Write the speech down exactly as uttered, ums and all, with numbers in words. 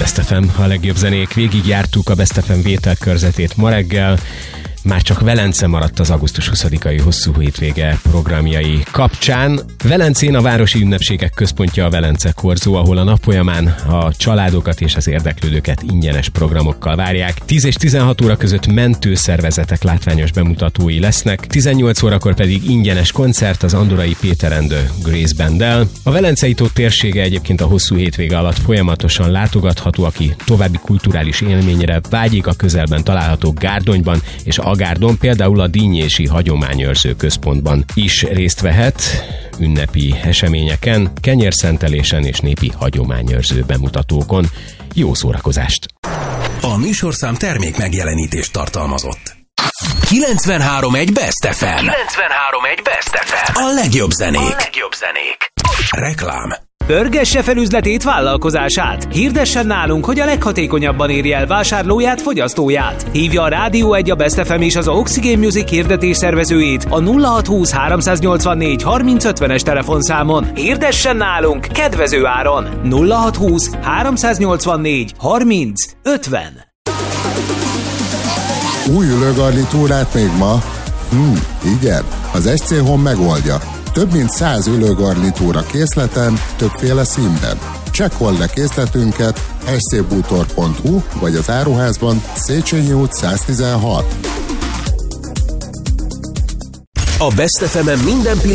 Best ef em, a legjobb zenék. Végigjártuk a Best ef em vételkörzetét ma reggel. Már csak Velence maradt az augusztus huszadikai hosszú hétvége programjai kapcsán. Velencén a városi ünnepségek központja a Velence Korzó, ahol a nap folyamán a családokat és az érdeklődőket ingyenes programokkal várják. tíz és tizenhat óra között mentőszervezetek látványos bemutatói lesznek, tizennyolc órakor pedig ingyenes koncert az andorai Péter and the Grace Banddel. A Velencei tó térsége egyébként a hosszú hétvége alatt folyamatosan látogatható, aki további kulturális élményre vágyik, a közelben található Gárdonyban és Agárdon, például a Dínyési Hagyományőrző Központban is részt vehet ünnepi eseményeken, kenyérszentelésen és népi hagyományőrző bemutatókon. Jó szórakozást! A műsorszám termék megjelenítést tartalmazott. kilencvenhárom egy Best ef em. kilencvenhárom egy Best ef em. A legjobb zenék. A legjobb zenék. Reklám. Pörgesse fel üzletét, vállalkozását. Hirdessen nálunk, hogy a leghatékonyabban érje el vásárlóját, fogyasztóját. Hívja a Rádió egy, a Best ef em és az Oxygen Music hirdetés szervezőjét a nulla hatszázhúsz háromszáznyolcvannégy harminc ötvenes telefonszámon. Hirdessen nálunk kedvező áron. nulla hatszázhúsz háromszáznyolcvannégy harminc ötven. Új ülőgarnitúrát még ma? Hm, igen, az es cé Home megoldja. Több mint száz ülőgarnitúra készleten, többféle színben. Csekkold le készletünket es cé bútor pont hu vagy az áruházban, Széchenyi út száztizenhat. A Best ef em-en minden